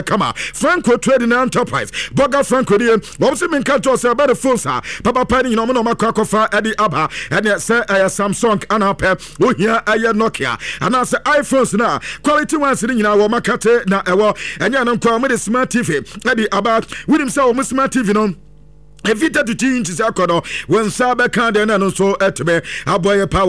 Kama Franco Trading Enterprise Boga Franco die Bobse men kanto se about the phones ha Papa Pani no no makwakofa Eddie Abba and say Samsung anape wo hia Nokia and as iPhones na quality ones ni nyina wo makate na ewo enya no kwa me smart TV Eddie Abba with himself mo smart TV no evita to change is akono when sabe kan de na no so etbe aboye power